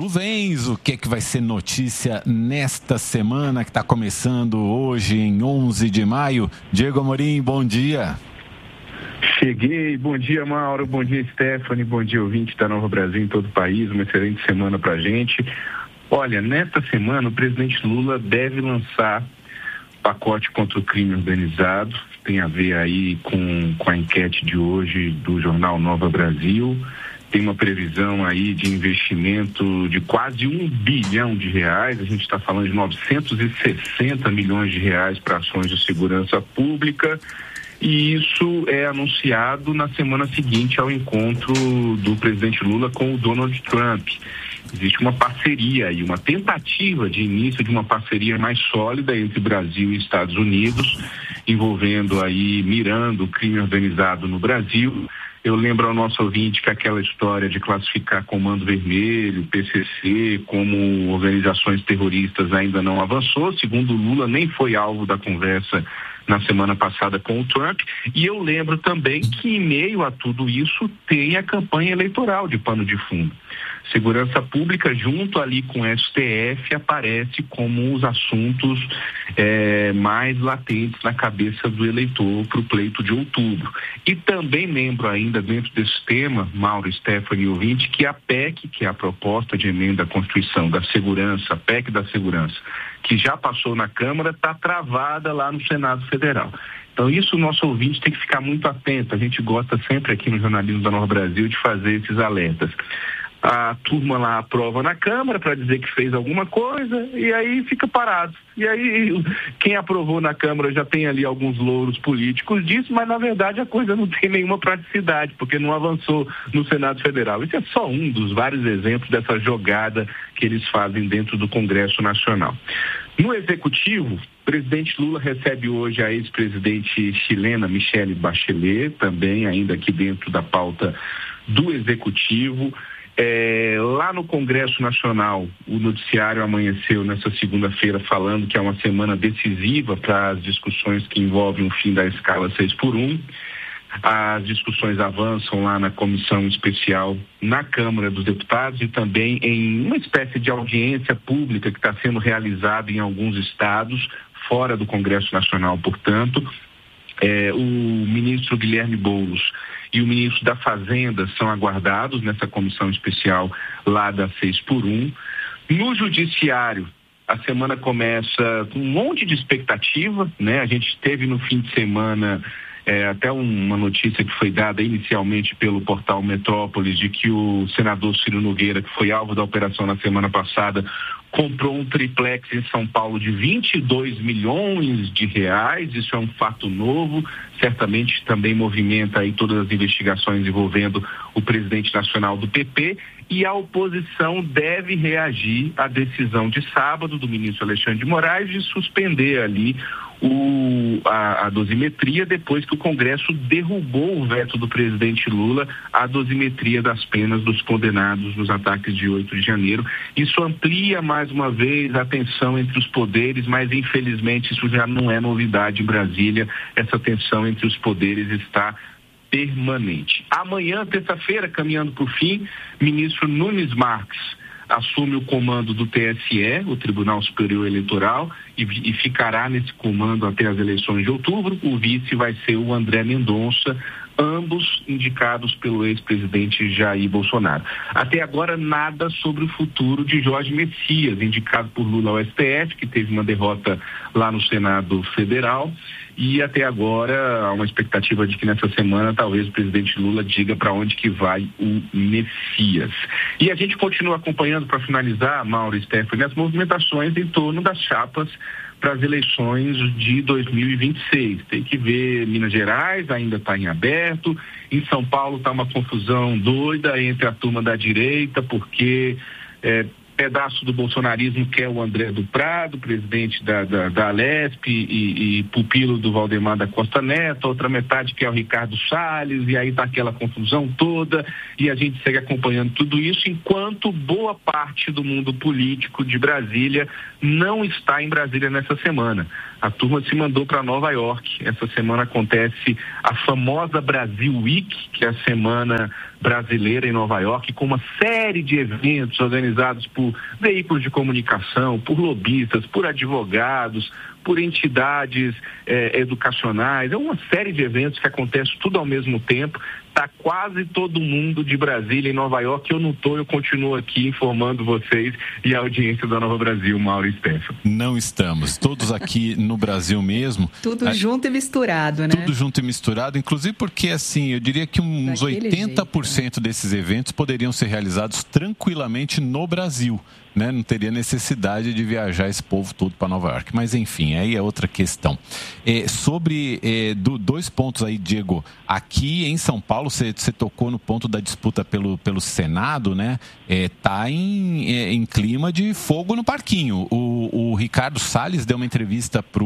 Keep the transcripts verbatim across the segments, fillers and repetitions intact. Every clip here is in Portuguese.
nuvens. O que, que vai ser notícia nesta semana que está começando hoje, em onze de maio? Diego Amorim, bom dia. Cheguei, bom dia Mauro, bom dia Stephanie, bom dia ouvinte da Nova Brasil em todo o país, uma excelente semana pra gente. Olha, nesta semana o presidente Lula deve lançar pacote contra o crime organizado, tem a ver aí com, com a enquete de hoje do jornal Nova Brasil, tem uma previsão aí de investimento de quase um bilhão de reais, a gente está falando de novecentos e sessenta milhões de reais para ações de segurança pública. E isso é anunciado na semana seguinte ao encontro do presidente Lula com o Donald Trump. Existe uma parceria e uma tentativa de início de uma parceria mais sólida entre Brasil e Estados Unidos, envolvendo aí, mirando o crime organizado no Brasil. Eu lembro ao nosso ouvinte que aquela história de classificar Comando Vermelho, P C C, como organizações terroristas ainda não avançou. Segundo Lula, nem foi alvo da conversa na semana passada com o Trump, e eu lembro também que em meio a tudo isso tem a campanha eleitoral de pano de fundo. Segurança pública junto ali com o S T F aparece como os assuntos é, mais latentes na cabeça do eleitor para o pleito de outubro. E também lembro ainda dentro desse tema, Mauro, Stephanie e ouvinte, que a P E C, que é a proposta de emenda à Constituição da Segurança, a P E C da Segurança, que já passou na Câmara, está travada lá no Senado Federal. Então isso o nosso ouvinte tem que ficar muito atento. A gente gosta sempre aqui no jornalismo da Nova Brasil de fazer esses alertas. A turma lá aprova na Câmara para dizer que fez alguma coisa e aí fica parado. E aí quem aprovou na Câmara já tem ali alguns louros políticos disso, mas na verdade a coisa não tem nenhuma praticidade, porque não avançou no Senado Federal. Isso é só um dos vários exemplos dessa jogada que eles fazem dentro do Congresso Nacional. No Executivo, o presidente Lula recebe hoje a ex-presidente chilena Michelle Bachelet, também ainda aqui dentro da pauta do Executivo. É, lá no Congresso Nacional, o noticiário amanheceu nessa segunda-feira falando que é uma semana decisiva para as discussões que envolvem o fim da escala seis por um. As discussões avançam lá na comissão especial na Câmara dos Deputados e também em uma espécie de audiência pública que está sendo realizada em alguns estados, fora do Congresso Nacional, portanto. É, o ministro Guilherme Boulos e o ministro da Fazenda são aguardados nessa comissão especial lá da seis por um. No Judiciário, a semana começa com um monte de expectativa, né? A gente teve no fim de semana é, até uma notícia que foi dada inicialmente pelo portal Metrópolis de que o senador Ciro Nogueira, que foi alvo da operação na semana passada, comprou um triplex em São Paulo de vinte e dois milhões de reais. Isso é um fato novo, certamente também movimenta aí todas as investigações envolvendo o presidente nacional do P P, e a oposição deve reagir à decisão de sábado do ministro Alexandre de Moraes de suspender ali o, a, a dosimetria depois que o Congresso derrubou o veto do presidente Lula à dosimetria das penas dos condenados nos ataques de oito de janeiro. Isso amplia mais uma vez a tensão entre os poderes, mas infelizmente isso já não é novidade em Brasília. Essa tensão entre os poderes está permanente. Amanhã, terça-feira, caminhando para o fim, ministro Nunes Marques assume o comando do T S E, o Tribunal Superior Eleitoral, e, e ficará nesse comando até as eleições de outubro. O vice vai ser o André Mendonça, ambos indicados pelo ex-presidente Jair Bolsonaro. Até agora, nada sobre o futuro de Jorge Messias, indicado por Lula ao S T F, que teve uma derrota lá no Senado Federal. E até agora há uma expectativa de que nessa semana talvez o presidente Lula diga para onde que vai o Messias. E a gente continua acompanhando, para finalizar, Mauro e Stephanie, as movimentações em torno das chapas para as eleições de dois mil e vinte e seis. Tem que ver, Minas Gerais ainda está em aberto, em São Paulo está uma confusão doida entre a turma da direita, porque é, pedaço do bolsonarismo que é o André do Prado, presidente da, da, da Alesp e, e pupilo do Valdemar da Costa Neto, outra metade que é o Ricardo Salles, e aí tá aquela confusão toda, e a gente segue acompanhando tudo isso, enquanto boa parte do mundo político de Brasília não está em Brasília nessa semana. A turma se mandou para Nova York. Essa semana acontece a famosa Brasil Week, que é a semana brasileira em Nova York, com uma série de eventos organizados por veículos de comunicação, por lobistas, por advogados, por entidades eh, educacionais. É uma série de eventos que acontece tudo ao mesmo tempo. Está quase todo mundo de Brasília em Nova York. Eu não estou, eu continuo aqui informando vocês e a audiência da Nova Brasil, Mauro e Stefano. Não estamos. Todos aqui no Brasil mesmo. Tudo a... junto e misturado, né? Tudo junto e misturado, inclusive porque, assim, eu diria que uns Daquele oitenta por cento jeito, né? desses eventos poderiam ser realizados tranquilamente no Brasil. Né? Não teria necessidade de viajar esse povo todo para Nova York. Mas, enfim, aí é outra questão. É, sobre é, do, dois pontos aí, Diego. Aqui em São Paulo, você tocou no ponto da disputa pelo, pelo Senado, né? É, tá em, é, em clima de fogo no parquinho. O, o Ricardo Salles deu uma entrevista para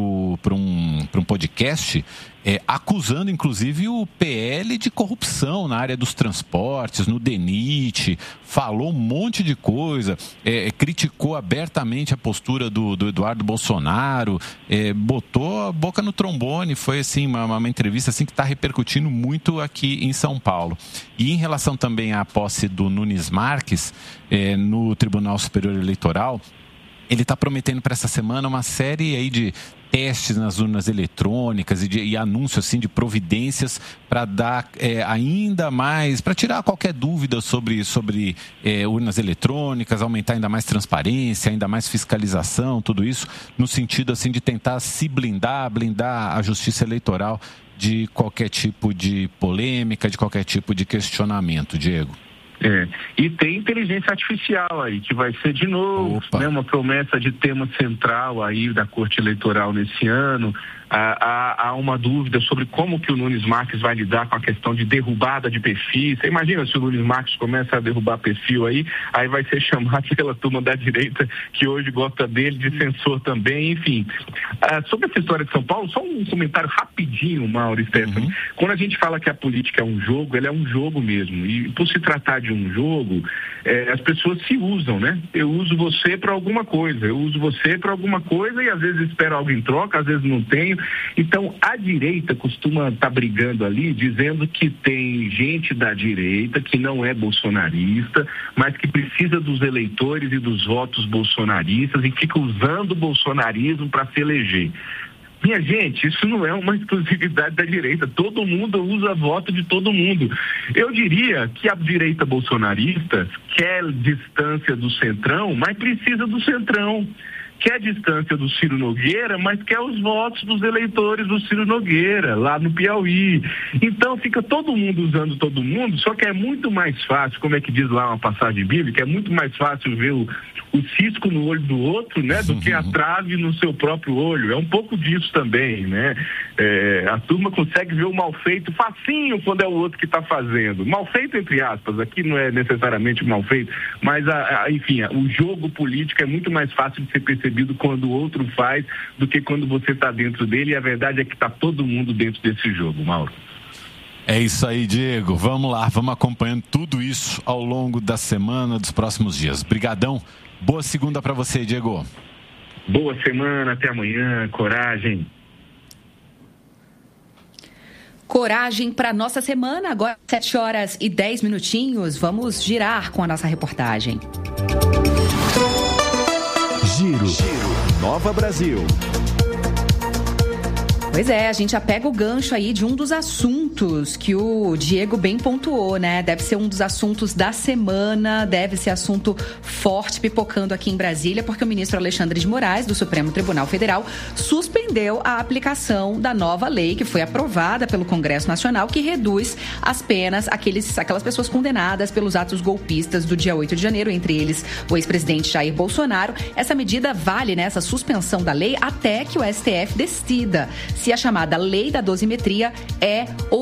um, para um podcast É, acusando, inclusive, o P L de corrupção na área dos transportes, no DENIT, falou um monte de coisa, é, criticou abertamente a postura do, do Eduardo Bolsonaro, é, botou a boca no trombone, foi assim, uma, uma entrevista assim, que está repercutindo muito aqui em São Paulo. E em relação também à posse do Nunes Marques é, no Tribunal Superior Eleitoral, ele está prometendo para essa semana uma série aí de testes nas urnas eletrônicas e, de, e anúncio assim, de providências para dar é, ainda mais, para tirar qualquer dúvida sobre, sobre é, urnas eletrônicas, aumentar ainda mais transparência, ainda mais fiscalização, tudo isso no sentido assim, de tentar se blindar, blindar a justiça eleitoral de qualquer tipo de polêmica, de qualquer tipo de questionamento, Diego. É. E tem inteligência artificial aí, que vai ser de novo, né, uma promessa de tema central aí da Corte Eleitoral nesse ano. Há, há uma dúvida sobre como que o Nunes Marques vai lidar com a questão de derrubada de perfis. Você imagina se o Nunes Marques começa a derrubar perfil aí, aí vai ser chamado pela turma da direita que hoje gosta dele de censor também, enfim. Ah, sobre essa história de São Paulo, só um comentário rapidinho, Mauro e Stefano. Uhum. Quando a gente fala que a política é um jogo, ela é um jogo mesmo. E por se tratar de um jogo, eh, as pessoas se usam, né? Eu uso você para alguma coisa, eu uso você para alguma coisa e às vezes espero algo em troca, às vezes não tenho. Então, a direita costuma estar tá brigando ali, dizendo que tem gente da direita que não é bolsonarista, mas que precisa dos eleitores e dos votos bolsonaristas e fica usando o bolsonarismo para se eleger. Minha gente, isso não é uma exclusividade da direita. Todo mundo usa voto de todo mundo. Eu diria que a direita bolsonarista quer distância do centrão, mas precisa do centrão. Quer a distância do Ciro Nogueira, mas quer os votos dos eleitores do Ciro Nogueira, lá no Piauí. Então fica todo mundo usando todo mundo, só que é muito mais fácil, como é que diz lá uma passagem bíblica, é muito mais fácil ver o, o cisco no olho do outro, né, do que a trave no seu próprio olho. É um pouco disso também, né? É, a turma consegue ver o mal feito facinho quando é o outro que está fazendo. Mal feito, entre aspas, aqui não é necessariamente mal feito, mas, a, a, enfim, a, o jogo político é muito mais fácil de ser percebido quando o outro faz do que quando você está dentro dele, e a verdade é que está todo mundo dentro desse jogo, Mauro. É isso aí, Diego. Vamos lá, vamos acompanhando tudo isso ao longo da semana, dos próximos dias. Brigadão. Boa segunda para você, Diego. Boa semana, até amanhã. Coragem. Coragem para nossa semana, agora sete horas e dez minutinhos. Vamos girar com a nossa reportagem. Giro, Giro. Nova Brasil. Pois é, a gente já pega o gancho aí de um dos assuntos que o Diego bem pontuou, né? Deve ser um dos assuntos da semana, deve ser assunto forte pipocando aqui em Brasília, porque o ministro Alexandre de Moraes, do Supremo Tribunal Federal, suspendeu a aplicação da nova lei que foi aprovada pelo Congresso Nacional, que reduz as penas àqueles, àquelas pessoas condenadas pelos atos golpistas do dia oito de janeiro, entre eles o ex-presidente Jair Bolsonaro. Essa medida vale, né, essa suspensão da lei, até que o S T F decida se a chamada lei da dosimetria é ou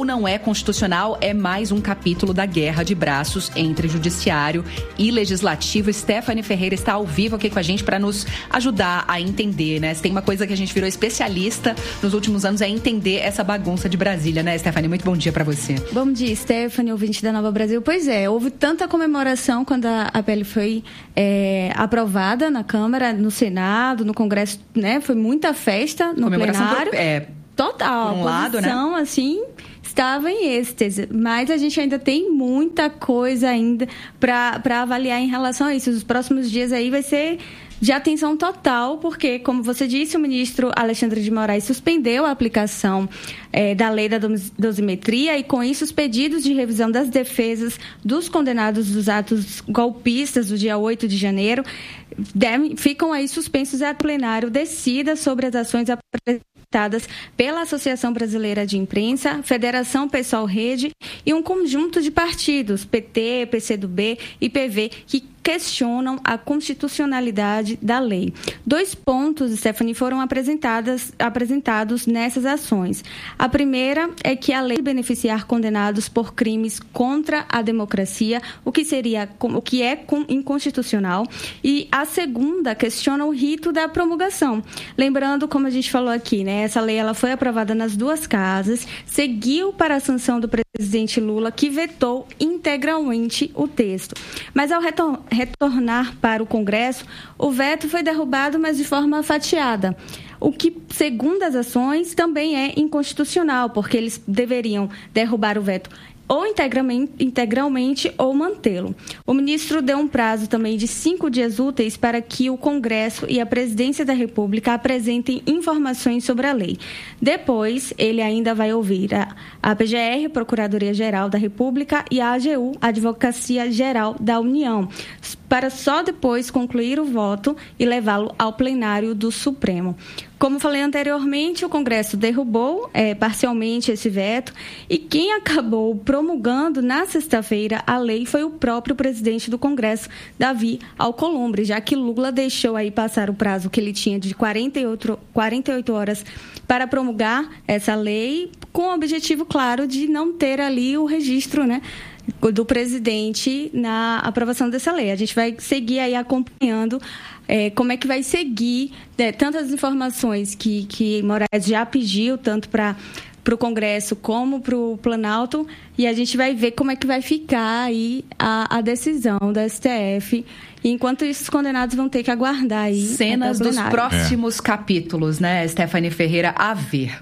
ou não é constitucional, é mais um capítulo da guerra de braços entre judiciário e legislativo. Stephanie Ferreira está ao vivo aqui com a gente para nos ajudar a entender, né? Se tem uma coisa que a gente virou especialista nos últimos anos é entender essa bagunça de Brasília, né, Stephanie? Muito bom dia para você. Bom dia, Stephanie, ouvinte da Nova Brasil. Pois é, houve tanta comemoração quando a, a P L foi é, aprovada na Câmara, no Senado, no Congresso, né? Foi muita festa no plenário. Por, é, total. Por um a posição, lado, né? assim, estava em êxtase. Mas a gente ainda tem muita coisa ainda para avaliar em relação a isso. Os próximos dias aí vai ser de atenção total, porque, como você disse, o ministro Alexandre de Moraes suspendeu a aplicação é, da lei da dosimetria e, com isso, os pedidos de revisão das defesas dos condenados dos atos golpistas do dia oito de janeiro devem, ficam aí suspensos e a plenário decida sobre as ações apresentadas pela Associação Brasileira de Imprensa, Federação Pessoal Rede e um conjunto de partidos, P T, P C do B e P V, que questionam a constitucionalidade da lei. Dois pontos, Stephanie, foram apresentadas, apresentados nessas ações. A primeira é que a lei beneficiar condenados por crimes contra a democracia, o que seria, o que é inconstitucional, e a segunda questiona o rito da promulgação. Lembrando, como a gente falou aqui, né, essa lei ela foi aprovada nas duas casas, seguiu para a sanção do presidente Lula, que vetou integralmente o texto. Mas ao retornar retornar para o Congresso, o veto foi derrubado, mas de forma fatiada. O que, segundo as ações, também é inconstitucional, porque eles deveriam derrubar o veto ou integralmente, integralmente ou mantê-lo. O ministro deu um prazo também de cinco dias úteis para que o Congresso e a Presidência da República apresentem informações sobre a lei. Depois, ele ainda vai ouvir a, a P G R, Procuradoria-Geral da República, e a A G U, Advocacia Geral da União, para só depois concluir o voto e levá-lo ao plenário do Supremo. Como falei anteriormente, o Congresso derrubou é, parcialmente esse veto e quem acabou promulgando na sexta-feira a lei foi o próprio presidente do Congresso, Davi Alcolumbre, já que Lula deixou aí passar o prazo que ele tinha de quarenta e oito, quarenta e oito horas para promulgar essa lei, com o objetivo, claro, de não ter ali o registro, né, do presidente na aprovação dessa lei. A gente vai seguir aí acompanhando é, como é que vai seguir né, tantas informações que, que Moraes já pediu, tanto para para o Congresso como para o Planalto, e a gente vai ver como é que vai ficar aí a, a decisão da S T F. E, enquanto isso, os condenados vão ter que aguardar aí cenas dos próximos é. capítulos, né, Stephanie Ferreira, a ver.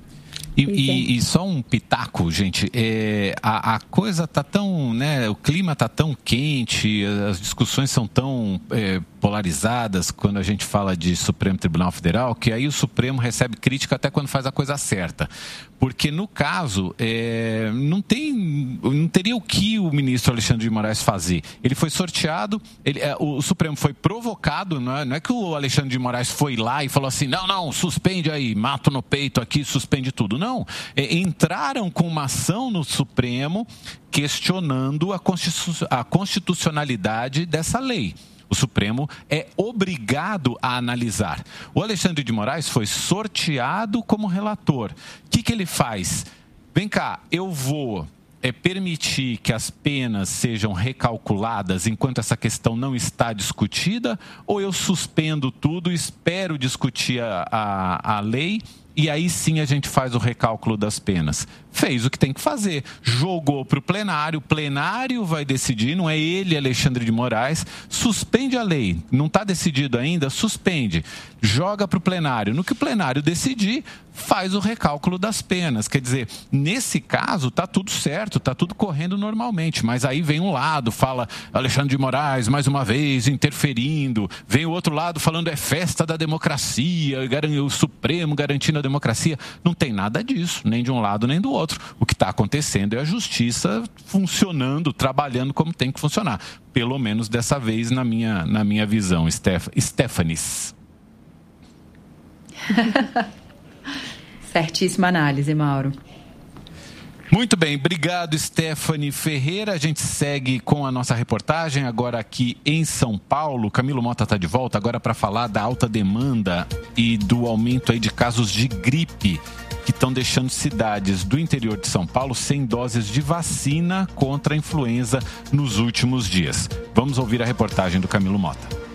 E, e, e só um pitaco, gente, é, a, a coisa tá tão, né, o clima tá tão quente, as discussões são tão é, polarizadas quando a gente fala de Supremo Tribunal Federal, que aí o Supremo recebe crítica até quando faz a coisa certa. Porque, no caso, é, não, tem, não teria o que o ministro Alexandre de Moraes fazer. Ele foi sorteado, ele, é, o Supremo foi provocado, não é, não é que o Alexandre de Moraes foi lá e falou assim, não, não, suspende aí, mato no peito aqui, suspende tudo. Não, é, entraram com uma ação no Supremo questionando a, constitu- a constitucionalidade dessa lei. O Supremo é obrigado a analisar. O Alexandre de Moraes foi sorteado como relator. O que, que ele faz? Vem cá, eu vou é, permitir que as penas sejam recalculadas enquanto essa questão não está discutida, ou eu suspendo tudo, espero discutir a, a, a lei e aí sim a gente faz o recálculo das penas. Fez o que tem que fazer, jogou para o plenário, o plenário vai decidir, não é ele, Alexandre de Moraes, suspende a lei, não está decidido ainda, suspende, joga para o plenário. No que o plenário decidir, faz o recálculo das penas. Quer dizer, nesse caso está tudo certo, está tudo correndo normalmente, mas aí vem um lado, fala Alexandre de Moraes, mais uma vez, interferindo, vem o outro lado falando é festa da democracia, o Supremo garantindo a democracia. Não tem nada disso, nem de um lado nem do outro. O que está acontecendo é a justiça funcionando, trabalhando como tem que funcionar. Pelo menos dessa vez, na minha, na minha visão, Steph, Stephanies. Certíssima análise, Mauro. Muito bem, obrigado, Stephanie Ferreira. A gente segue com a nossa reportagem agora aqui em São Paulo. Camilo Mota está de volta agora para falar da alta demanda e do aumento aí de casos de gripe que estão deixando cidades do interior de São Paulo sem doses de vacina contra a influenza nos últimos dias. Vamos ouvir a reportagem do Camilo Mota.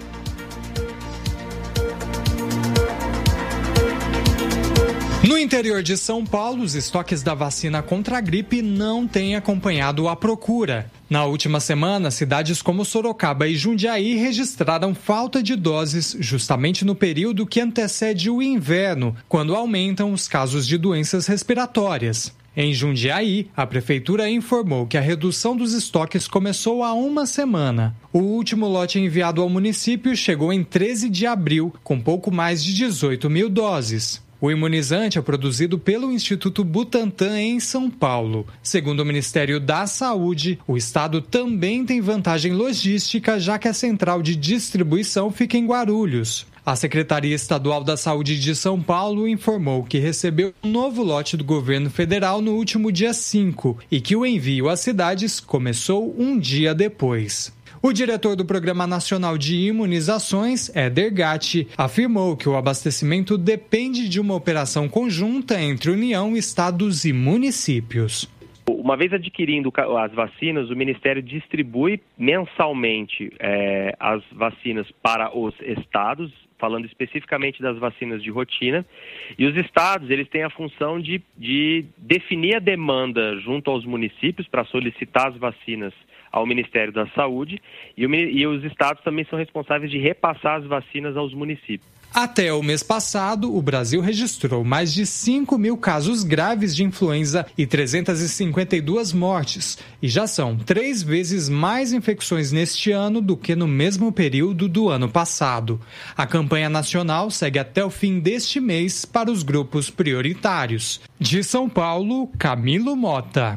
No interior de São Paulo, os estoques da vacina contra a gripe não têm acompanhado a procura. Na última semana, cidades como Sorocaba e Jundiaí registraram falta de doses justamente no período que antecede o inverno, quando aumentam os casos de doenças respiratórias. Em Jundiaí, a prefeitura informou que a redução dos estoques começou há uma semana. O último lote enviado ao município chegou em treze de abril, com pouco mais de dezoito mil doses. O imunizante é produzido pelo Instituto Butantan em São Paulo. Segundo o Ministério da Saúde, o estado também tem vantagem logística, já que a central de distribuição fica em Guarulhos. A Secretaria Estadual da Saúde de São Paulo informou que recebeu um novo lote do governo federal no último dia cinco e que o envio às cidades começou um dia depois. O diretor do Programa Nacional de Imunizações, Éder Gatti, afirmou que o abastecimento depende de uma operação conjunta entre União, estados e municípios. Uma vez adquirindo as vacinas, o Ministério distribui mensalmente é, as vacinas para os estados, falando especificamente das vacinas de rotina, e os estados eles têm a função de, de definir a demanda junto aos municípios para solicitar as vacinas ao Ministério da Saúde, e, o, e os estados também são responsáveis de repassar as vacinas aos municípios. Até o mês passado, o Brasil registrou mais de cinco mil casos graves de influenza e trezentas e cinquenta e duas mortes, e já são três vezes mais infecções neste ano do que no mesmo período do ano passado. A campanha nacional segue até o fim deste mês para os grupos prioritários. De São Paulo, Camilo Mota.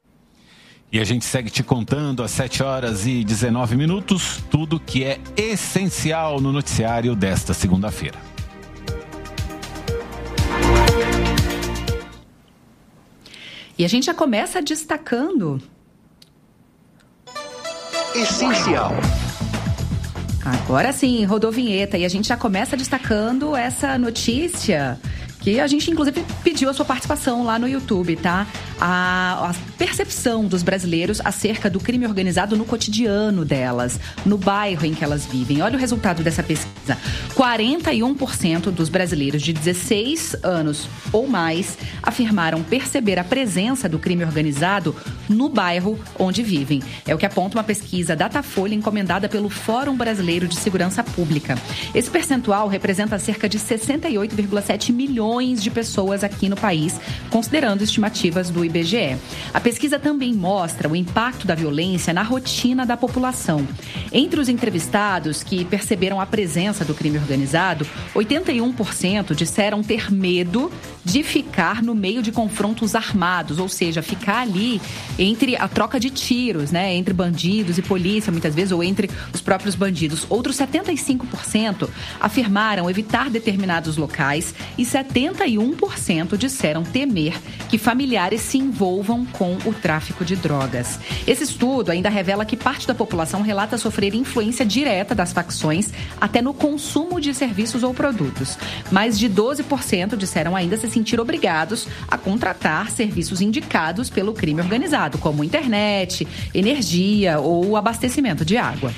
E a gente segue te contando às sete horas e dezenove minutos tudo que é essencial no noticiário desta segunda-feira. E a gente já começa destacando... Essencial. Agora sim, rodou vinheta. E a gente já começa destacando essa notícia... que a gente, inclusive, pediu a sua participação lá no YouTube, tá? A, a percepção dos brasileiros acerca do crime organizado no cotidiano delas, no bairro em que elas vivem. Olha o resultado dessa pesquisa. quarenta e um por cento dos brasileiros de dezesseis anos ou mais afirmaram perceber a presença do crime organizado no bairro onde vivem. É o que aponta uma pesquisa Datafolha encomendada pelo Fórum Brasileiro de Segurança Pública. Esse percentual representa cerca de sessenta e oito vírgula sete milhões de pessoas aqui no país, considerando estimativas do I B G E. A pesquisa também mostra o impacto da violência na rotina da população. Entre os entrevistados que perceberam a presença do crime organizado, oitenta e um por cento disseram ter medo de ficar no meio de confrontos armados, ou seja, ficar ali entre a troca de tiros, né, entre bandidos e polícia, muitas vezes, ou entre os próprios bandidos. Outros setenta e cinco por cento afirmaram evitar determinados locais e setenta e um por cento disseram temer que familiares se envolvam com o tráfico de drogas. Esse estudo ainda revela que parte da população relata sofrer influência direta das facções até no consumo de serviços ou produtos. Mais de doze por cento disseram ainda se sentir obrigados a contratar serviços indicados pelo crime organizado, como internet, energia ou abastecimento de água.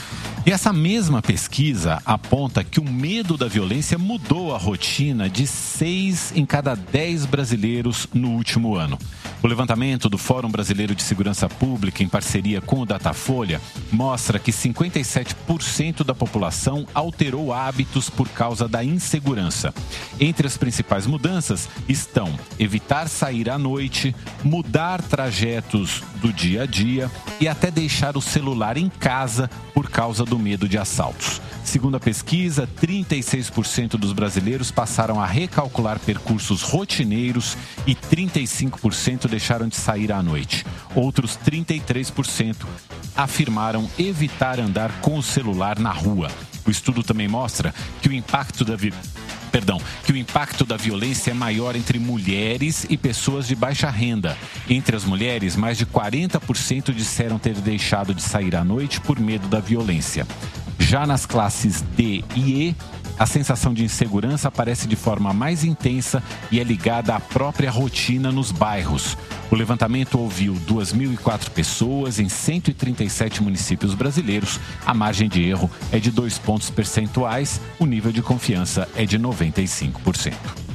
E essa mesma pesquisa aponta que o medo da violência mudou a rotina de seis em cada dez brasileiros no último ano. O levantamento do Fórum Brasileiro de Segurança Pública, em parceria com o Datafolha, mostra que cinquenta e sete por cento da população alterou hábitos por causa da insegurança. Entre as principais mudanças estão evitar sair à noite, mudar trajetos do dia a dia e até deixar o celular em casa por causa do medo de assaltos. Segundo a pesquisa, trinta e seis por cento dos brasileiros passaram a recalcular percursos rotineiros e trinta e cinco por cento deixaram de sair à noite. Outros trinta e três por cento afirmaram evitar andar com o celular na rua. O estudo também mostra que o impacto da vi... perdão, que o impacto da violência é maior entre mulheres e pessoas de baixa renda. Entre as mulheres, mais de quarenta por cento disseram ter deixado de sair à noite por medo da violência. Já nas classes D e E, a sensação de insegurança aparece de forma mais intensa e é ligada à própria rotina nos bairros. O levantamento ouviu duas mil e quatro pessoas em cento e trinta e sete municípios brasileiros. A margem de erro é de dois pontos percentuais, o nível de confiança é de noventa e cinco por cento.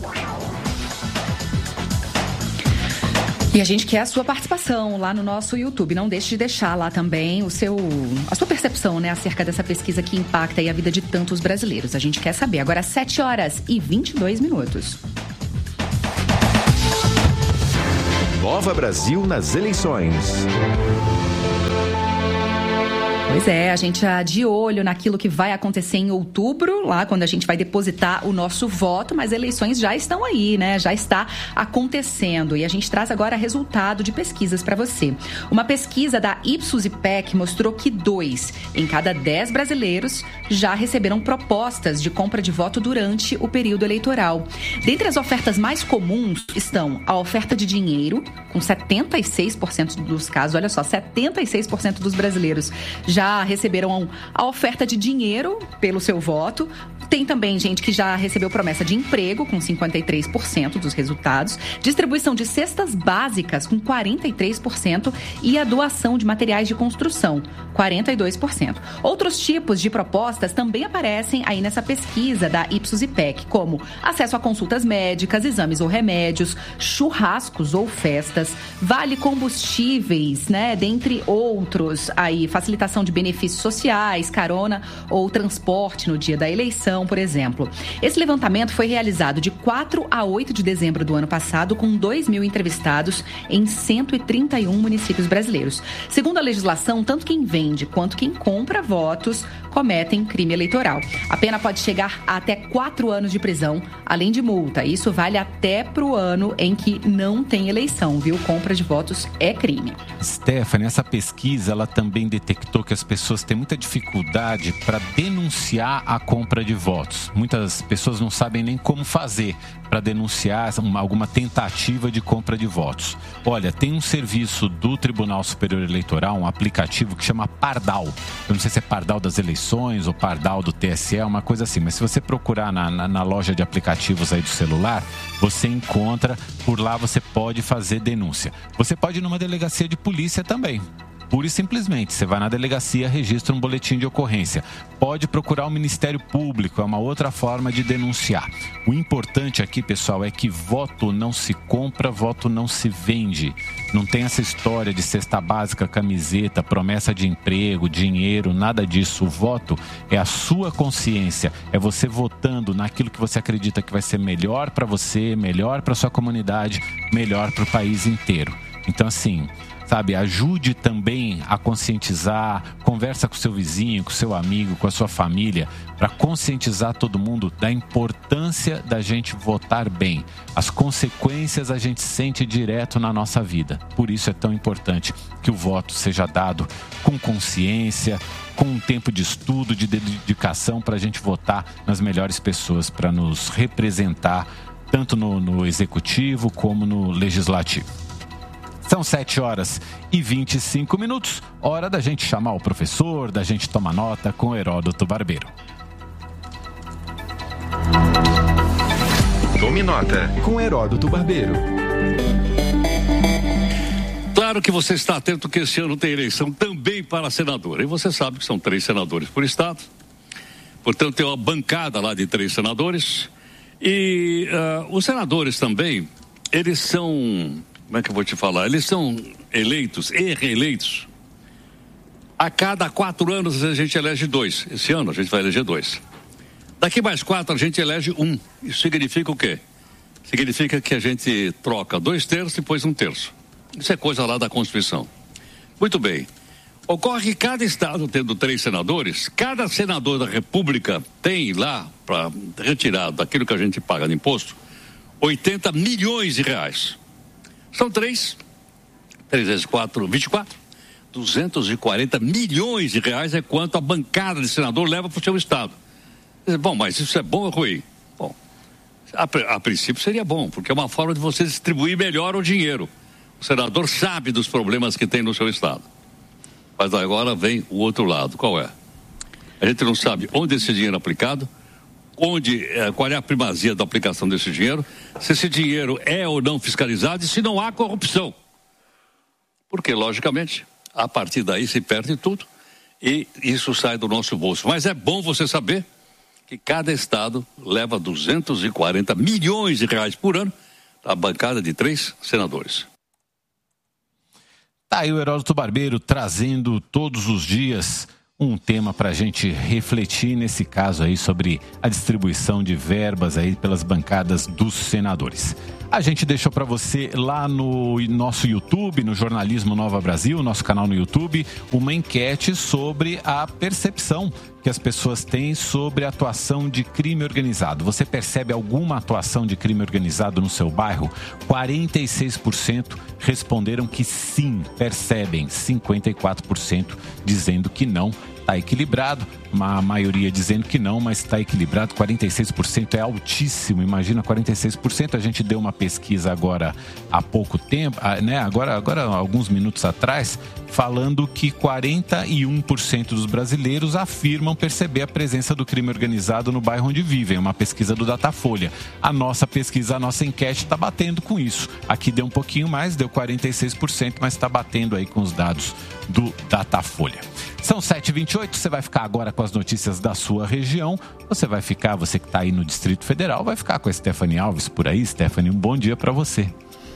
E a gente quer a sua participação lá no nosso YouTube. Não deixe de deixar lá também o seu, a sua percepção, né, acerca dessa pesquisa que impacta aí a vida de tantos brasileiros. A gente quer saber. Agora, sete horas e vinte e dois minutos. Nova Brasil nas eleições. Pois é, a gente está de olho naquilo que vai acontecer em outubro, lá quando a gente vai depositar o nosso voto, mas eleições já estão aí, né? Já está acontecendo e a gente traz agora resultado de pesquisas para você. Uma pesquisa da Ipsos e P E C mostrou que dois em cada dez brasileiros já receberam propostas de compra de voto durante o período eleitoral. Dentre as ofertas mais comuns estão a oferta de dinheiro, com setenta e seis por cento dos casos, olha só, setenta e seis por cento dos brasileiros já já receberam a oferta de dinheiro pelo seu voto. Tem também gente que já recebeu promessa de emprego, com cinquenta e três por cento dos resultados, distribuição de cestas básicas, com quarenta e três por cento, e a doação de materiais de construção, quarenta e dois por cento. Outros tipos de propostas também aparecem aí nessa pesquisa da Ipsos e P E C, como acesso a consultas médicas, exames ou remédios, churrascos ou festas, vale combustíveis, né, dentre outros, aí facilitação de benefícios sociais, carona ou transporte no dia da eleição, por exemplo. Esse levantamento foi realizado de quatro a oito de dezembro do ano passado, com dois mil entrevistados em cento e trinta e um municípios brasileiros. Segundo a legislação, tanto quem vende quanto quem compra votos cometem crime eleitoral. A pena pode chegar a até quatro anos de prisão, além de multa. Isso vale até para o ano em que não tem eleição, viu? Compra de votos é crime. Stephanie, essa pesquisa ela também detectou que as pessoas têm muita dificuldade para denunciar a compra de votos. Muitas pessoas não sabem nem como fazer para denunciar uma, alguma tentativa de compra de votos. Olha, tem um serviço do Tribunal Superior Eleitoral, um aplicativo que chama Pardal. Eu não sei se é Pardal das Eleições ou Pardal do T S E, uma coisa assim. Mas se você procurar na, na, na loja de aplicativos aí do celular, você encontra, por lá você pode fazer denúncia. Você pode ir numa delegacia de polícia também. Pura e simplesmente, você vai na delegacia, registra um boletim de ocorrência. Pode procurar o Ministério Público, é uma outra forma de denunciar. O importante aqui, pessoal, é que voto não se compra, voto não se vende. Não tem essa história de cesta básica, camiseta, promessa de emprego, dinheiro, nada disso. O voto é a sua consciência, é você votando naquilo que você acredita que vai ser melhor para você, melhor para sua comunidade, melhor para o país inteiro. Então, assim, sabe, ajude também a conscientizar, conversa com seu vizinho, com seu amigo, com a sua família, para conscientizar todo mundo da importância da gente votar bem. As consequências a gente sente direto na nossa vida. Por isso é tão importante que o voto seja dado com consciência, com um tempo de estudo, de dedicação, para a gente votar nas melhores pessoas para nos representar, tanto no, no executivo como no legislativo. São sete horas e vinte e cinco minutos, hora da gente chamar o professor, da gente tomar nota com Heródoto Barbeiro. Tome nota com Heródoto Barbeiro. Claro que você está atento que esse ano tem eleição também para senador. E você sabe que são três senadores por estado. Portanto, tem uma bancada lá de três senadores. E uh, os senadores também, eles são... Como é que eu vou te falar? Eles são eleitos e reeleitos. A cada quatro anos a gente elege dois. Esse ano a gente vai eleger dois. Daqui mais quatro a gente elege um. Isso significa o quê? Significa que a gente troca dois terços e depois um terço. Isso é coisa lá da Constituição. Muito bem. Ocorre que cada estado tendo três senadores, cada senador da República tem lá, para retirar daquilo que a gente paga de imposto, oitenta milhões de reais. São três, três vezes quatro, vinte e quatro. duzentos e quarenta milhões de reais é quanto a bancada de senador leva para o seu estado. Bom, mas isso é bom ou ruim? Bom, A, a princípio seria bom, porque é uma forma de você distribuir melhor o dinheiro. O senador sabe dos problemas que tem no seu estado. Mas agora vem o outro lado. Qual é? A gente não sabe onde esse dinheiro é aplicado, onde, eh, qual é a primazia da aplicação desse dinheiro, se esse dinheiro é ou não fiscalizado e se não há corrupção. Porque, logicamente, a partir daí se perde tudo e isso sai do nosso bolso. Mas é bom você saber que cada estado leva duzentos e quarenta milhões de reais por ano da bancada de três senadores. Tá aí o Heródoto Barbeiro trazendo todos os dias um tema para a gente refletir nesse caso aí sobre a distribuição de verbas aí pelas bancadas dos senadores. A gente deixou para você lá no nosso YouTube, no Jornalismo Nova Brasil, nosso canal no YouTube, uma enquete sobre a percepção que as pessoas têm sobre a atuação de crime organizado. Você percebe alguma atuação de crime organizado no seu bairro? quarenta e seis por cento responderam que sim, percebem. cinquenta e quatro por cento dizendo que não. Está equilibrado, a maioria dizendo que não, mas está equilibrado. quarenta e seis por cento é altíssimo, imagina, quarenta e seis por cento. A gente deu uma pesquisa agora há pouco tempo, né? agora, agora alguns minutos atrás, falando que quarenta e um por cento dos brasileiros afirmam perceber a presença do crime organizado no bairro onde vivem, uma pesquisa do Datafolha. A nossa pesquisa, a nossa enquete está batendo com isso. Aqui deu um pouquinho mais, deu quarenta e seis por cento, mas está batendo aí com os dados do Datafolha. São sete e vinte e oito, você vai ficar agora com as notícias da sua região, você vai ficar, você que está aí no Distrito Federal, vai ficar com a Stephanie Alves por aí. Stephanie, um bom dia para você.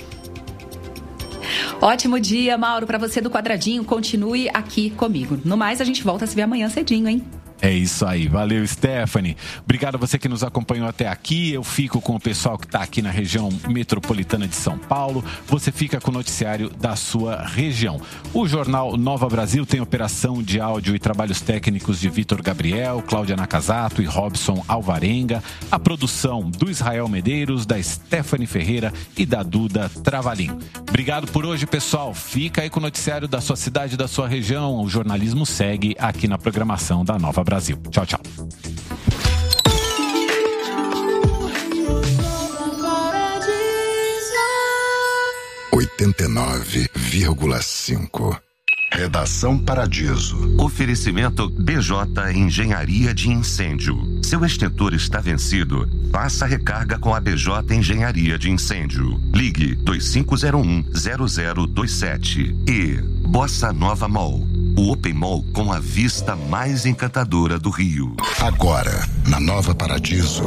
Ótimo dia, Mauro, para você do Quadradinho, continue aqui comigo. No mais, a gente volta a se ver amanhã cedinho, hein? É isso aí, valeu, Stephanie. Obrigado a você que nos acompanhou até aqui. Eu fico com o pessoal que está aqui na região metropolitana de São Paulo. Você fica com o noticiário da sua região. O Jornal Nova Brasil tem operação de áudio e trabalhos técnicos de Vitor Gabriel, Cláudia Nakazato e Robson Alvarenga. A produção do Israel Medeiros, da Stephanie Ferreira e da Duda Travalim. Obrigado por hoje, pessoal. Fica aí com o noticiário da sua cidade e da sua região. O jornalismo segue aqui na programação da Nova Brasil. Tchau, tchau. oitenta e nove vírgula cinco. Redação Paradiso. Oferecimento B J Engenharia de Incêndio. Seu extintor está vencido? Faça recarga com a B J Engenharia de Incêndio. Ligue dois cinco zero um zero zero dois sete. E Bossa Nova Mall. O Open Mall com a vista mais encantadora do Rio. Agora, na Nova Paradiso.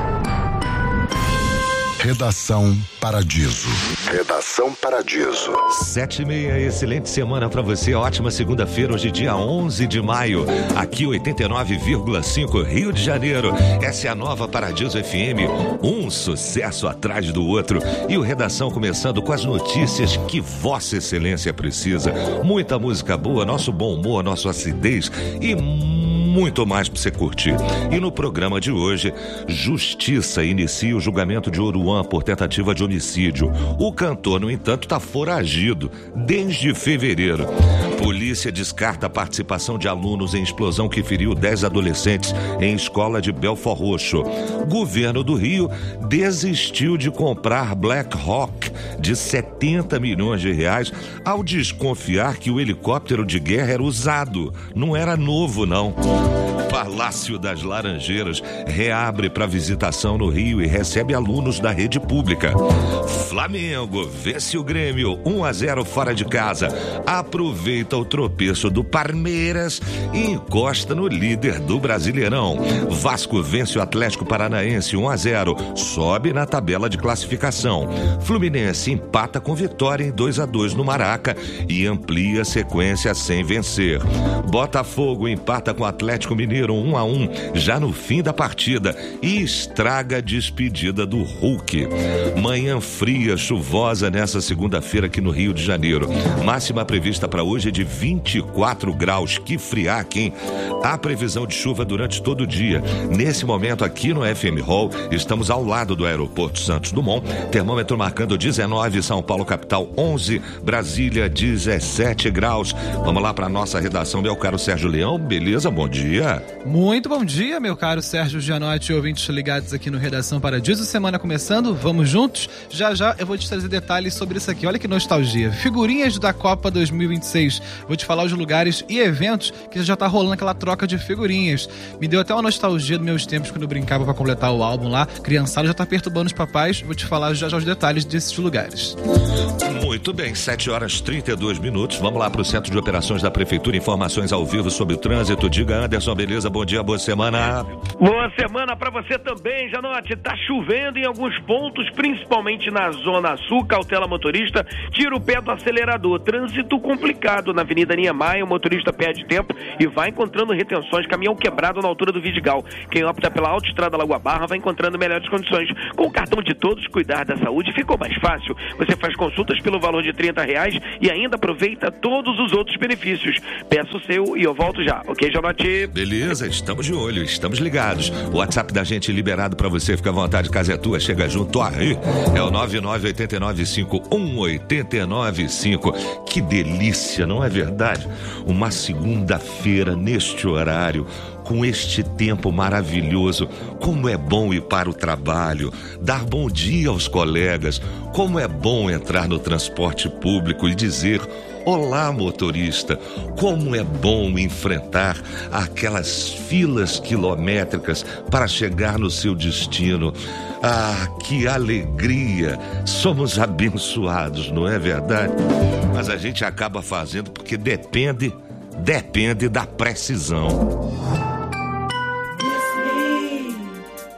Redação Paradiso. Redação Paradiso. Sete e meia, excelente semana pra você. Ótima segunda-feira, hoje dia onze de maio. Aqui oitenta e nove vírgula cinco, Rio de Janeiro. Essa é a Nova Paradiso F M. Um sucesso atrás do outro. E o Redação começando com as notícias que Vossa Excelência precisa. Muita música boa, nosso bom humor, nossa acidez e muito mais pra você curtir. E no programa de hoje, Justiça inicia o julgamento de Oruan por tentativa de homicídio. O cantor, no entanto, está foragido desde fevereiro. Polícia descarta a participação de alunos em explosão que feriu dez adolescentes em escola de Belford Roxo. Governo do Rio desistiu de comprar Black Hawk de setenta milhões de reais ao desconfiar que o helicóptero de guerra era usado. Não era novo, não. Palácio das Laranjeiras reabre para visitação no Rio e recebe alunos da rede pública. Flamengo vence o Grêmio um a zero fora de casa. Aproveita o tropeço do Palmeiras e encosta no líder do Brasileirão. Vasco vence o Atlético Paranaense um a zero, sobe na tabela de classificação. Fluminense empata com Vitória em dois a dois no Maraca e amplia a sequência sem vencer. Botafogo empata com o Atlético Mineiro um a um, já no fim da partida, e estraga a despedida do Hulk. Manhã fria, chuvosa nessa segunda-feira aqui no Rio de Janeiro. Máxima prevista para hoje é de de vinte e quatro graus. Que friaca, hein? Há previsão de chuva durante todo o dia. Nesse momento, aqui no F M Hall, estamos ao lado do aeroporto Santos Dumont. Termômetro marcando dezenove, São Paulo capital onze, Brasília dezessete graus. Vamos lá para nossa redação, meu caro Sérgio Leão. Beleza? Bom dia. Muito bom dia, meu caro Sérgio Gianotti, ouvintes ligados aqui no Redação Paradiso. Semana começando, vamos juntos? Já já eu vou te trazer detalhes sobre isso aqui. Olha que nostalgia. Figurinhas da Copa dois mil e vinte e seis. Vou te falar os lugares e eventos que já tá rolando aquela troca de figurinhas. Me deu até uma nostalgia dos meus tempos quando eu brincava para completar o álbum lá. Criançada já tá perturbando os papais. Vou te falar já já os detalhes desses lugares. Muito bem, sete horas e trinta e dois minutos. Vamos lá para o Centro de Operações da Prefeitura. Informações ao vivo sobre o trânsito. Diga, Anderson, beleza? Bom dia, boa semana. Boa semana para você também, Janote. Tá chovendo em alguns pontos, principalmente na Zona Sul. Cautela motorista, tira o pé do acelerador. Trânsito complicado na Avenida Niemeyer. O motorista perde tempo e vai encontrando retenções. Caminhão quebrado na altura do Vidigal. Quem opta pela Autoestrada Lagoa Barra vai encontrando melhores condições. Com o cartão de todos, cuidar da saúde ficou mais fácil. Você faz consultas pelo valor de trinta reais e ainda aproveita todos os outros benefícios. Peça o seu e eu volto já, ok, Janote? Beleza, estamos de olho, estamos ligados. O WhatsApp da gente liberado para você, fica à vontade, casa é tua, chega junto aí. É o nove nove oito nove cinco um oito nove cinco. Que delícia, não é verdade? Uma segunda-feira neste horário, com este tempo maravilhoso. Como é bom ir para o trabalho, dar bom dia aos colegas. Como é bom entrar no transporte público e dizer: olá, motorista. Como é bom enfrentar aquelas filas quilométricas para chegar no seu destino. Ah, que alegria. Somos abençoados, não é verdade? Mas a gente acaba fazendo porque depende, depende da precisão.